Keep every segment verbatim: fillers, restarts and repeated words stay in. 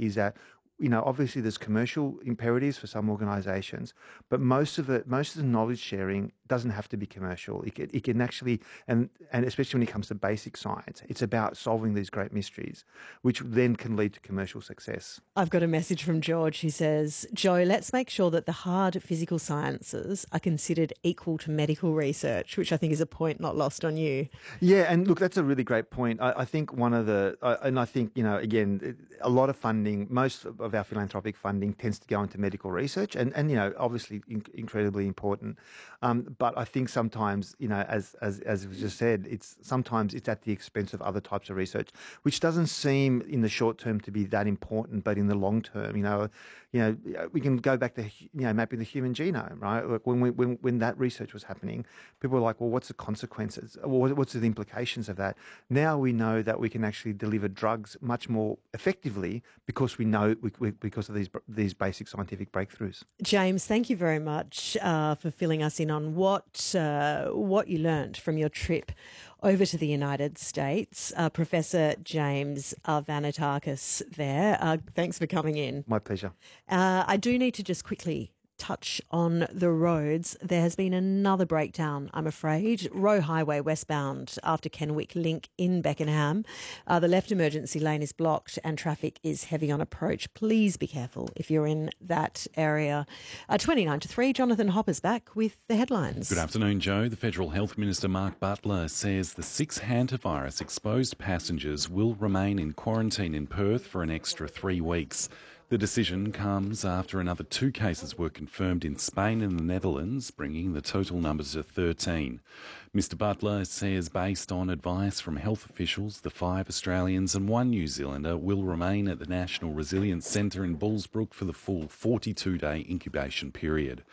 is that, you know, obviously there's commercial imperatives for some organisations, but most of it, most of the knowledge sharing doesn't have to be commercial. It can, it can actually, and and especially when it comes to basic science, it's about solving these great mysteries, which then can lead to commercial success. I've got a message from George who says, Joe, let's make sure that the hard physical sciences are considered equal to medical research, which I think is a point not lost on you. Yeah, and look, that's a really great point. I, I think one of the, uh, and I think, you know, again, a lot of funding, most of our philanthropic funding tends to go into medical research, and, and you know, obviously in, incredibly important. Um, but I think sometimes, you know, as as as was just said, it's sometimes it's at the expense of other types of research, which doesn't seem in the short term to be that important, but in the long term, you know, you know, we can go back to, you know, mapping the human genome, right? Like when we when when that research was happening, people were like, well, what's the consequences? Or what's the implications of that? Now we know that we can actually deliver drugs much more effectively because we know we, we, because of these these basic scientific breakthroughs. James, thank you very much uh, for filling us in on what uh, what you learned from your trip over to the United States. Uh, Professor James Arvanitakis there. Uh, thanks for coming in. My pleasure. Uh, I do need to just quickly touch on the roads. There has been another breakdown, I'm afraid. Roe Highway westbound after Kenwick Link in Beckenham. Uh, the left emergency lane is blocked and traffic is heavy on approach. Please be careful if you're in that area. Uh, twenty-nine to three, Jonathan Hopper's back with the headlines. Good afternoon, Joe. The Federal Health Minister Mark Butler says the six hantavirus exposed passengers will remain in quarantine in Perth for an extra three weeks. The decision comes after another two cases were confirmed in Spain and the Netherlands, bringing the total numbers to thirteen. Mister Butler says based on advice from health officials, the five Australians and one New Zealander will remain at the National Resilience Centre in Bullsbrook for the full forty-two day incubation period.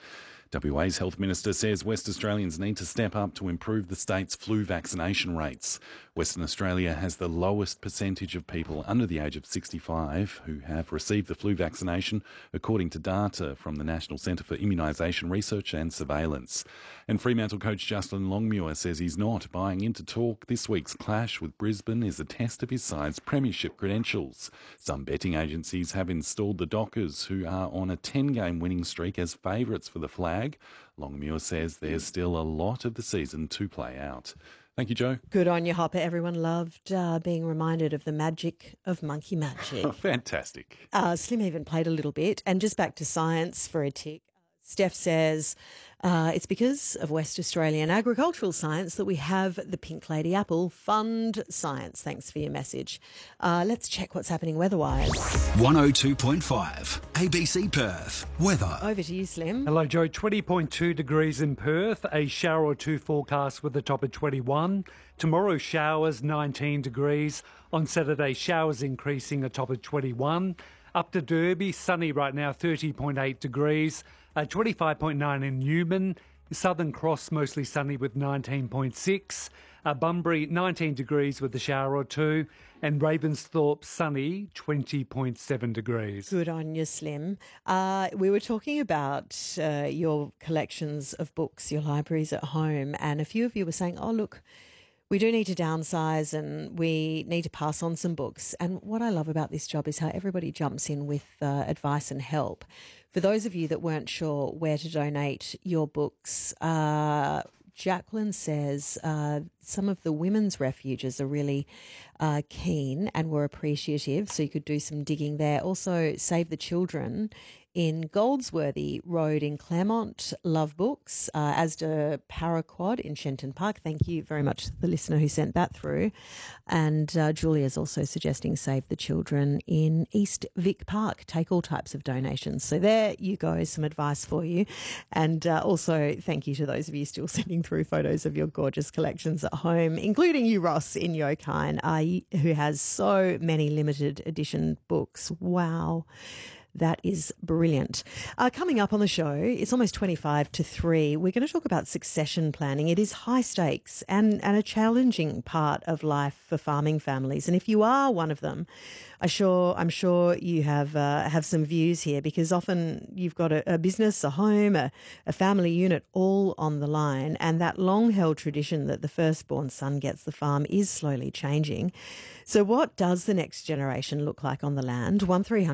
W A's Health Minister says West Australians need to step up to improve the state's flu vaccination rates. Western Australia has the lowest percentage of people under the age of sixty-five who have received the flu vaccination, according to data from the National Centre for Immunisation Research and Surveillance. And Fremantle coach Justin Longmuir says he's not buying into talk this week's clash with Brisbane is a test of his side's premiership credentials. Some betting agencies have installed the Dockers, who are on a ten-game winning streak, as favourites for the flag. Longmuir says there's still a lot of the season to play out. Thank you, Joe. Good on you, Hopper. Everyone loved uh, being reminded of the magic of monkey magic. Fantastic. Uh, Slim even played a little bit. And just back to science for a tick. Steph says uh, it's because of West Australian agricultural science that we have the Pink Lady Apple Fund Science. Thanks for your message. Uh, let's check what's happening weather-wise. one oh two point five A B C Perth. Weather. Over to you, Slim. Hello, Joe. twenty point two degrees in Perth. A shower or two forecast with a top of twenty-one. Tomorrow, showers, nineteen degrees. On Saturday, showers increasing, a top of twenty-one. Up to Derby, sunny right now, thirty point eight degrees. Uh, twenty-five point nine in Newman. Southern Cross, mostly sunny with nineteen point six. Uh, Bunbury, nineteen degrees with a shower or two. And Ravensthorpe, sunny, twenty point seven degrees. Good on you, Slim. Uh, we were talking about uh, your collections of books, your libraries at home, and a few of you were saying, oh, look, we do need to downsize and we need to pass on some books. And what I love about this job is how everybody jumps in with uh, advice and help. For those of you that weren't sure where to donate your books, uh, Jacqueline says uh, some of the women's refuges are really uh, keen and were appreciative, so you could do some digging there. Also, Save the Children in Goldsworthy Road in Claremont, love books, uh, Asda Paraquad in Shenton Park. Thank you very much to the listener who sent that through. And uh, Julia's also suggesting Save the Children in East Vic Park. Take all types of donations. So there you go, some advice for you. And uh, also thank you to those of you still sending through photos of your gorgeous collections at home, including you, Ross, in Yokine, uh, who has so many limited edition books. Wow. That is brilliant. Uh, coming up on the show, it's almost twenty-five to three. We're going to talk about succession planning. It is high stakes and, and a challenging part of life for farming families. And if you are one of them, I sure, I'm sure you have uh, have some views here, because often you've got a, a business, a home, a, a family unit all on the line. And that long-held tradition that the firstborn son gets the farm is slowly changing. So what does the next generation look like on the land? one three hundred